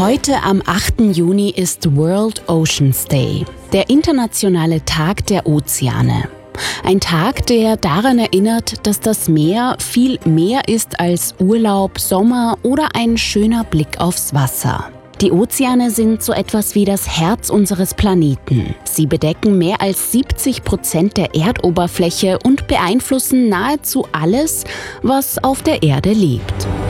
Heute am 8. Juni ist World Oceans Day, der internationale Tag der Ozeane. Ein Tag, der daran erinnert, dass das Meer viel mehr ist als Urlaub, Sommer oder ein schöner Blick aufs Wasser. Die Ozeane sind so etwas wie das Herz unseres Planeten. Sie bedecken mehr als 70% der Erdoberfläche und beeinflussen nahezu alles, was auf der Erde lebt.